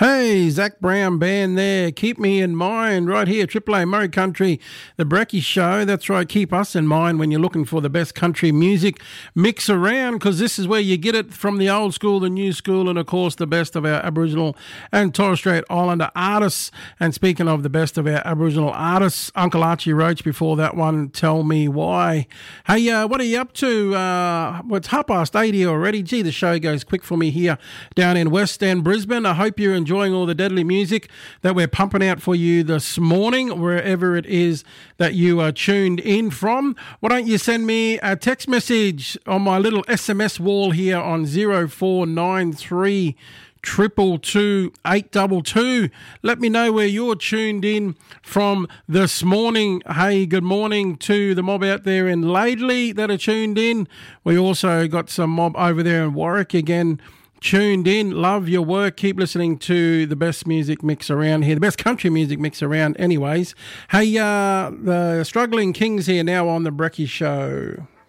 Hey, Zach Brown Band there. Keep me in mind right here, Triple A Murray Country, the Brecky Show. That's right, keep us in mind when you're looking for the best country music mix around, because this is where you get it from the old school, the new school, and of course the best of our Aboriginal and Torres Strait Islander artists. And speaking of the best of our Aboriginal artists, Uncle Archie Roach before that one, Tell Me Why. Hey, what are you up to? It's 80 already. Gee, the show goes quick for me here down in West End, Brisbane. I hope you're enjoying all the deadly music that we're pumping out for you this morning, wherever it is that you are tuned in from. Why don't you send me a text message on my little SMS wall here on 0493 222 822. Let me know where you're tuned in from this morning. Hey, good morning to the mob out there in Laidley that are tuned in. We also got some mob over there in Warwick again tuned in. Love your work. Keep listening to the best music mix around here, the best country music mix around anyways. Hey, the Struggling Kings here now on the Brecky Show.